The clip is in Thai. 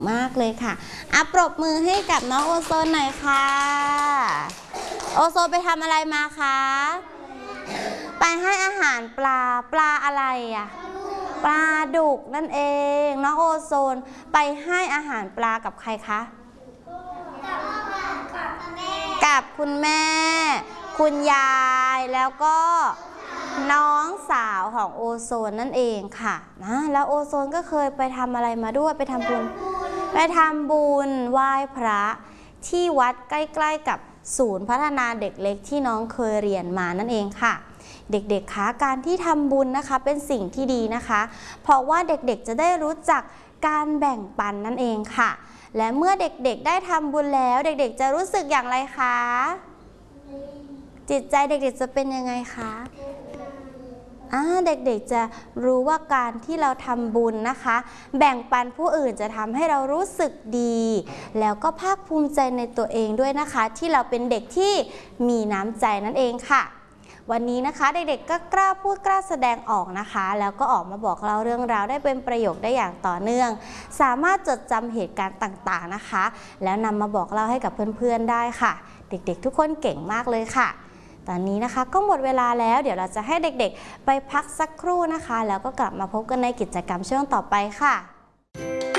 มากเลยค่ะปรบมือให้กับน้องโอโซนหน่อยค่ะโอโซนไปทำอะไรมาคะไปให้อาหารปลาอะไรอ่ะปลาดุกนั่นเองน้องโอโซนไปให้อาหารปลากับใครคะกับคุณแม่คุณยายแล้วก็น้องสาวของโอโซนนั่นเองค่ะแล้วโอโซนก็เคยไปทำอะไรมาด้วยไปทำบุญไหว้พระที่วัดใกล้ๆกับศูนย์พัฒนาเด็กเล็กที่น้องเคยเรียนมานั่นเองค่ะเด็กๆคะการที่ทำบุญนะคะเป็นสิ่งที่ดีนะคะเพราะว่าเด็กๆจะได้รู้จักการแบ่งปันนั่นเองค่ะและเมื่อเด็กๆได้ทำบุญแล้วเด็กๆจะรู้สึกอย่างไรคะจิตใจเด็กๆจะเป็นยังไงคะเด็กๆจะรู้ว่าการที่เราทำบุญนะคะแบ่งปันผู้อื่นจะทำให้เรารู้สึกดีแล้วก็ภาคภูมิใจในตัวเองด้วยนะคะที่เราเป็นเด็กที่มีน้ำใจนั่นเองค่ะวันนี้นะคะเด็กๆก็กล้าพูดกล้าแสดงออกนะคะแล้วก็ออกมาบอกเราเรื่องราวได้เป็นประโยคได้อย่างต่อเนื่องสามารถจดจำเหตุการณ์ต่างๆนะคะแล้วนำมาบอกเล่าให้กับเพื่อนๆได้ค่ะเด็กๆทุกคนเก่งมากเลยค่ะตอนนี้นะคะก็หมดเวลาแล้วเดี๋ยวเราจะให้เด็กๆไปพักสักครู่นะคะแล้วก็กลับมาพบกันในกิจกรรมช่วงต่อไปค่ะ